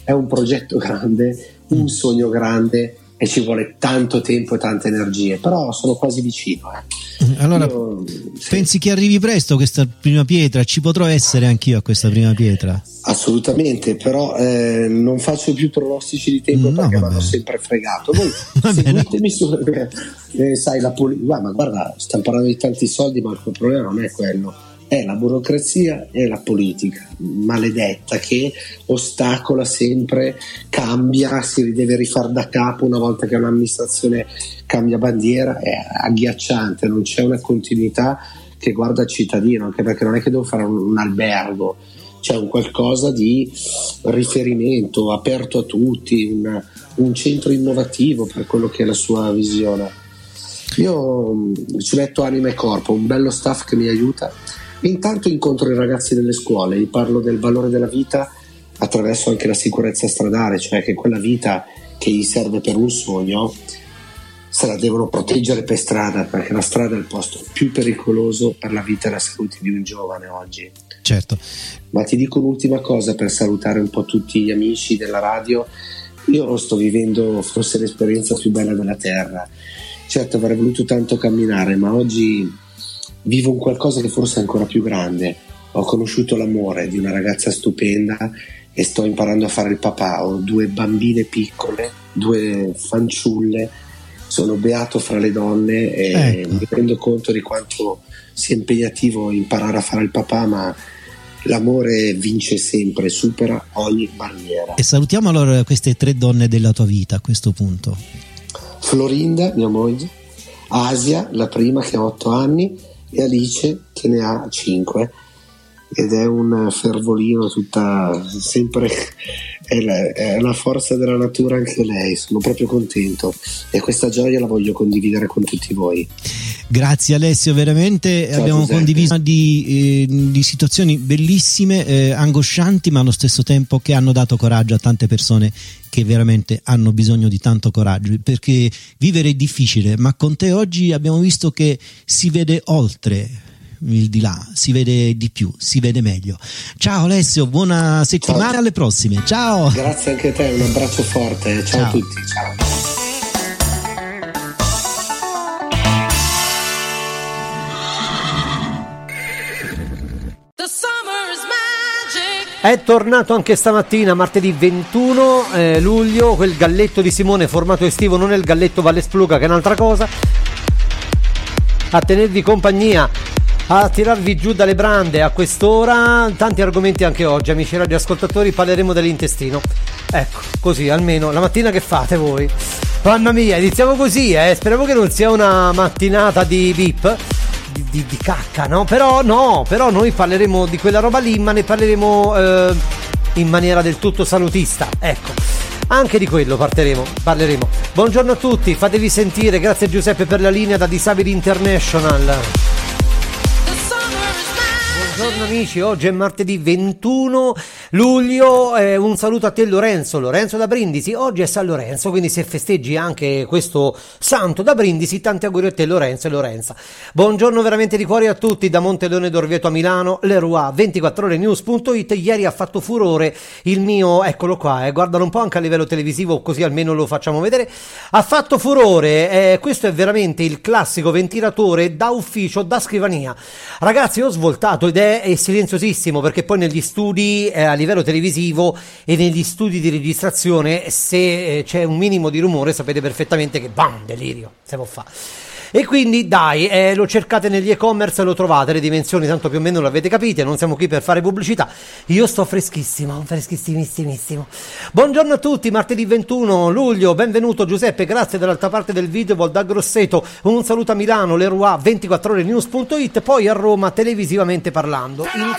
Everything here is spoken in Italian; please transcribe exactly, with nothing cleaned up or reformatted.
è un progetto grande, un sogno grande e ci vuole tanto tempo e tante energie, però sono quasi vicino. Eh. Allora, Io, sì. pensi che arrivi presto questa prima pietra? Ci potrò essere anch'io a questa prima pietra? Assolutamente, però eh, non faccio più pronostici di tempo, no, perché mi vabbè. hanno sempre fregato. Voi seguitemi su, eh, sai, la poli- ma guarda, stiamo parlando di tanti soldi, ma il problema non è quello, è la burocrazia e la politica maledetta che ostacola sempre, cambia, si deve rifare da capo una volta che un'amministrazione cambia bandiera, è agghiacciante, non c'è una continuità che guarda il cittadino, anche perché non è che devo fare un, un albergo, c'è un qualcosa di riferimento aperto a tutti, un, un centro innovativo per quello che è la sua visione. Io mh, ci metto anima e corpo, un bello staff che mi aiuta. Intanto incontro i ragazzi delle scuole, gli parlo del valore della vita attraverso anche la sicurezza stradale, cioè che quella vita che gli serve per un sogno se la devono proteggere per strada, perché la strada è il posto più pericoloso per la vita e la salute di un giovane oggi. Certo. Ma ti dico un'ultima cosa per salutare un po' tutti gli amici della radio. Io sto vivendo forse l'esperienza più bella della terra. Certo, avrei voluto tanto camminare, ma oggi vivo un qualcosa che forse è ancora più grande. Ho conosciuto l'amore di una ragazza stupenda e sto imparando a fare il papà. Ho due bambine piccole, due fanciulle, sono beato fra le donne e ecco. Mi rendo conto di quanto sia impegnativo imparare a fare il papà, ma l'amore vince sempre, supera ogni barriera. E salutiamo allora queste tre donne della tua vita a questo punto. Florinda, mia moglie, Asia, la prima che ha otto anni, e Alice che ne ha cinque, ed è un fervolino tutta sempre, è, la, è una forza della natura anche lei. Sono proprio contento e questa gioia la voglio condividere con tutti voi. Grazie Alessio, veramente. Ciao, abbiamo Giuseppe. Condiviso di, eh, di situazioni bellissime, eh, angoscianti, ma allo stesso tempo che hanno dato coraggio a tante persone che veramente hanno bisogno di tanto coraggio, perché vivere è difficile, ma con te oggi abbiamo visto che si vede oltre il di là, si vede di più, si vede meglio. Ciao Alessio, buona settimana, ciao. Alle prossime, ciao. Grazie anche a te, un abbraccio forte, ciao, ciao. A tutti, ciao. È tornato anche stamattina, martedì ventuno eh, luglio, quel galletto di Simone formato estivo, non è il galletto Valle Spluga che è un'altra cosa, a tenervi compagnia, a tirarvi giù dalle brande a quest'ora. Tanti argomenti anche oggi, amici radioascoltatori, parleremo dell'intestino. Ecco, così almeno la mattina che fate voi? Mamma mia, iniziamo così, eh. Speriamo che non sia una mattinata di bip, di, di, di cacca, no? Però no, però noi parleremo di quella roba lì, ma ne parleremo eh, in maniera del tutto salutista, ecco. Anche di quello parleremo, parleremo. Buongiorno a tutti, fatevi sentire, grazie Giuseppe per la linea da Disabili International. Buongiorno amici, oggi è martedì ventuno luglio, eh, un saluto a te Lorenzo, Lorenzo da Brindisi, oggi è San Lorenzo, quindi se festeggi anche questo santo da Brindisi, tanti auguri a te Lorenzo e Lorenza. Buongiorno veramente di cuore a tutti da Monteleone d'Orvieto a Milano, Leroy ventiquattro ore news punto it, ieri ha fatto furore il mio, eccolo qua, eh, guardalo un po' anche a livello televisivo così almeno lo facciamo vedere, ha fatto furore, eh, questo è veramente il classico ventilatore da ufficio, da scrivania. Ragazzi, ho svoltato ed è è silenziosissimo perché poi negli studi eh, a livello televisivo e negli studi di registrazione se eh, c'è un minimo di rumore sapete perfettamente che bam, delirio, se può fare. E quindi dai, eh, lo cercate negli e-commerce e lo trovate, le dimensioni tanto più o meno l'avete capite, non siamo qui per fare pubblicità, io sto freschissimo, freschissimissimissimo. Buongiorno a tutti, martedì ventuno luglio, benvenuto Giuseppe, grazie dall'altra parte del video da Grosseto, un saluto a Milano, Leroy ventiquattro ore news punto it, poi a Roma televisivamente parlando. In